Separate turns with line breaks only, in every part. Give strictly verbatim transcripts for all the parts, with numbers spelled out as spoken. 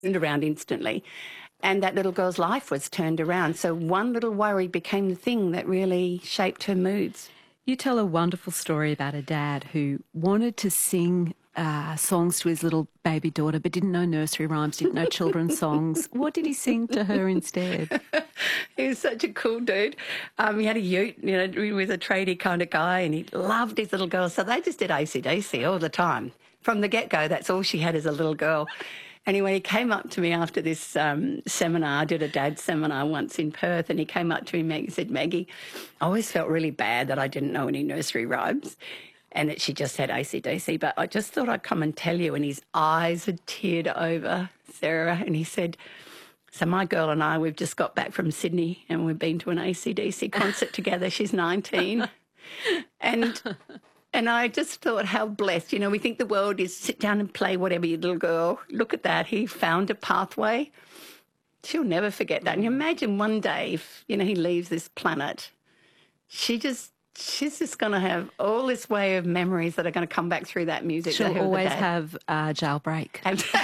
turned around instantly. And that little girl's life was turned around. So one little worry became the thing that really shaped her moods.
You tell a wonderful story about a dad who wanted to sing uh, songs to his little baby daughter but didn't know nursery rhymes, didn't know children's songs. What did he sing to her instead?
He was such a cool dude. Um, he had a ute, you know, he was a tradie kind of guy, and he loved his little girl. So they just did A C D C all the time. From the get-go, that's all she had as a little girl. Anyway, he came up to me after this um, seminar. I did a dad seminar once in Perth, and he came up to me and said, Maggie, I always felt really bad that I didn't know any nursery rhymes and that she just had A C D C, but I just thought I'd come and tell you. And his eyes had teared over, Sarah, and he said, so my girl and I, we've just got back from Sydney and we've been to an A C D C concert together. She's nineteen. And... And I just thought how blessed. You know, we think the world is sit down and play whatever, your little girl. Look at that. He found a pathway. She'll never forget that. And you imagine one day if, you know, he leaves this planet, she just, she's just going to have all this way of memories that are going to come back through that music.
She'll always have uh, jailbreak.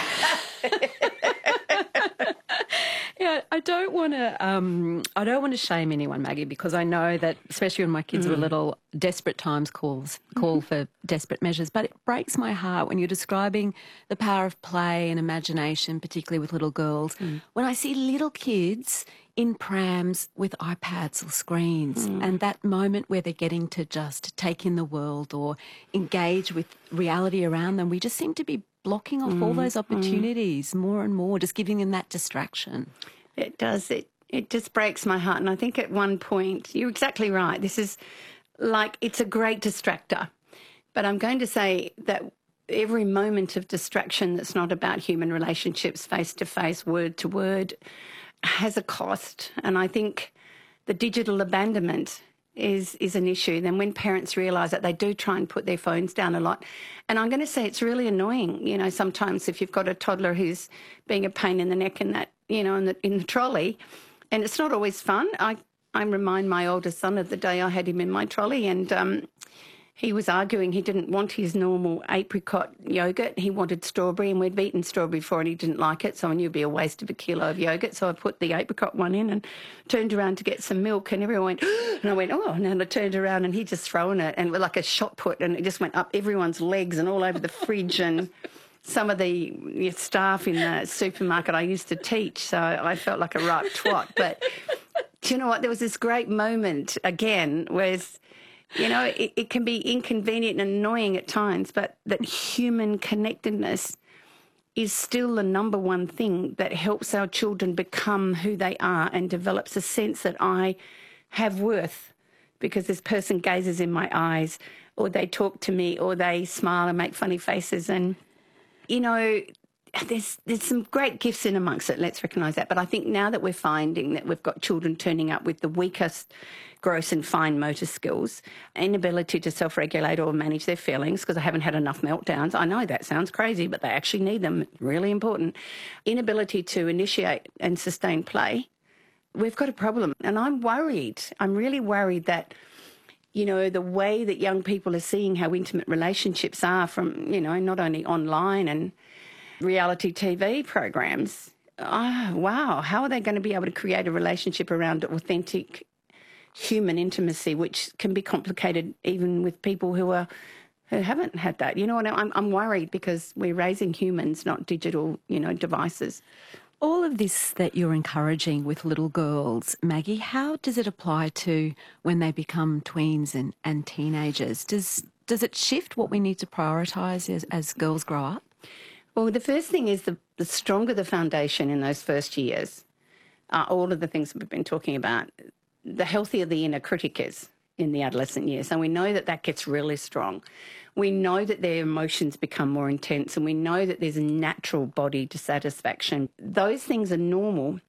Yeah, I don't want to. Um, I don't want to shame anyone, Maggie, because I know that, especially when my kids mm. were little, desperate times calls call mm-hmm. for desperate measures. But it breaks my heart when you're describing the power of play and imagination, particularly with little girls. Mm. When I see little kids in prams with iPads or screens, mm. and that moment where they're getting to just take in the world or engage with reality around them, we just seem to be blocking off mm, all those opportunities mm. more and more, just giving them that distraction.
It does. It it just breaks my heart. And I think at one point, you're exactly right. This is like, it's a great distractor. But I'm going to say that every moment of distraction that's not about human relationships, face-to-face, word-to-word, has a cost. And I think the digital abandonment is is an issue. Then when parents realise that, they do try and put their phones down a lot. And I'm going to say it's really annoying, you know, sometimes if you've got a toddler who's being a pain in the neck in that, you know, in the, in the trolley, and it's not always fun. I, I remind my oldest son of the day I had him in my trolley, and um, he was arguing he didn't want his normal apricot yoghurt. He wanted strawberry, and we'd eaten strawberry before and he didn't like it, so I knew it'd be a waste of a kilo of yoghurt. So I put the apricot one in and turned around to get some milk, and everyone went, and I went, oh, and then I turned around and he just thrown it, and like a shot put, and it just went up everyone's legs and all over the fridge. And some of the staff in the supermarket I used to teach, so I felt like a right twat. But do you know what? There was this great moment again where, you know, it, it can be inconvenient and annoying at times, but that human connectedness is still the number one thing that helps our children become who they are and develops a sense that I have worth because this person gazes in my eyes, or they talk to me, or they smile and make funny faces. And, you know, there's there's some great gifts in amongst it, let's recognise that. But I think now that we're finding that we've got children turning up with the weakest gross and fine motor skills, inability to self-regulate or manage their feelings because they haven't had enough meltdowns. I know that sounds crazy, but they actually need them, really important. Inability to initiate and sustain play. We've got a problem. And I'm worried. I'm really worried that, you know, the way that young people are seeing how intimate relationships are from, you know, not only online and reality T V programs. Oh, wow. How are they going to be able to create a relationship around authentic human intimacy, which can be complicated even with people who are who haven't had that? You know what? I'm I'm worried because we're raising humans, not digital, you know, devices.
All of this that you're encouraging with little girls, Maggie, how does it apply to when they become tweens and, and teenagers? Does does it shift what we need to prioritise as, as girls grow up?
Well, the first thing is the, the stronger the foundation in those first years, uh, all of the things that we've been talking about, the healthier the inner critic is in the adolescent years. And we know that that gets really strong. We know that their emotions become more intense, and we know that there's a natural body dissatisfaction. Those things are normal.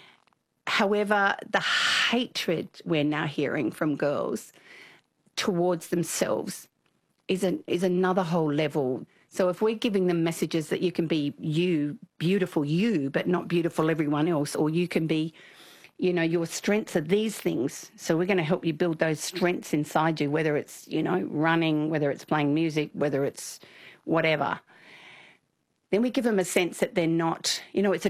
However, the hatred we're now hearing from girls towards themselves is, a, is another whole level. So if we're giving them messages that you can be you, beautiful you, but not beautiful everyone else, or you can be, you know, your strengths are these things. So we're going to help you build those strengths inside you, whether it's, you know, running, whether it's playing music, whether it's whatever. Then we give them a sense that they're not, you know, it's a